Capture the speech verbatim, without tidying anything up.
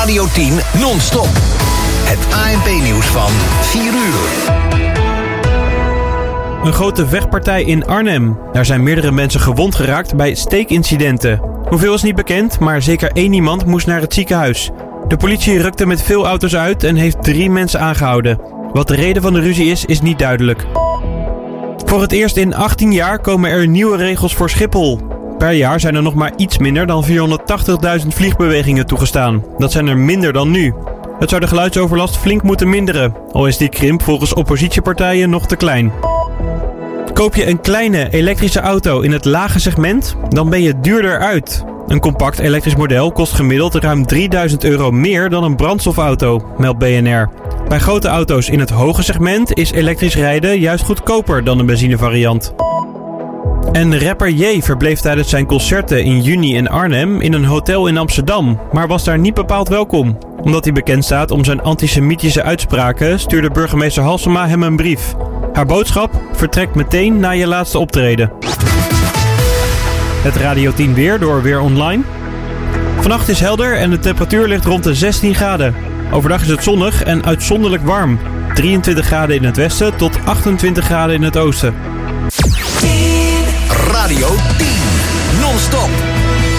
Radio tien non-stop. Het A N P-nieuws van vier uur. Een grote vechtpartij in Arnhem. Daar zijn meerdere mensen gewond geraakt bij steekincidenten. Hoeveel is niet bekend, maar zeker één iemand moest naar het ziekenhuis. De politie rukte met veel auto's uit en heeft drie mensen aangehouden. Wat de reden van de ruzie is, is niet duidelijk. Voor het eerst in achttien jaar komen er nieuwe regels voor Schiphol. Per jaar zijn er nog maar iets minder dan vierhonderdtachtigduizend vliegbewegingen toegestaan. Dat zijn er minder dan nu. Het zou de geluidsoverlast flink moeten minderen, al is die krimp volgens oppositiepartijen nog te klein. Koop je een kleine elektrische auto in het lage segment, dan ben je duurder uit. Een compact elektrisch model kost gemiddeld ruim drieduizend euro meer dan een brandstofauto, meldt B N R. Bij grote auto's in het hoge segment is elektrisch rijden juist goedkoper dan een benzinevariant. En rapper J verbleef tijdens zijn concerten in juni in Arnhem in een hotel in Amsterdam, maar was daar niet bepaald welkom. Omdat hij bekend staat om zijn antisemitische uitspraken, stuurde burgemeester Halsema hem een brief. Haar boodschap: vertrek meteen na je laatste optreden. Het Radio tien weer door Weer Online. Vannacht is helder en de temperatuur ligt rond de zestien graden. Overdag is het zonnig en uitzonderlijk warm. drieëntwintig graden in het westen tot achtentwintig graden in het oosten. Radio tien non-stop.